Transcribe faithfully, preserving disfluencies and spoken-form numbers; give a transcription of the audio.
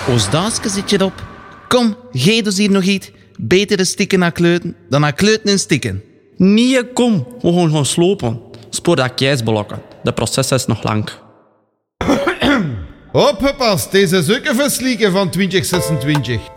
Ons daasje zit je op. Kom, geef dus hier nog iets. Beter een stikken naar kleuten dan naar kleuten en stikken. Nee, kom. We gaan gaan slopen. Spoor dat keisblokken. De proces is nog lang. Hop, hoppas. Deze is ook een verslieken van twintig zesentwintig.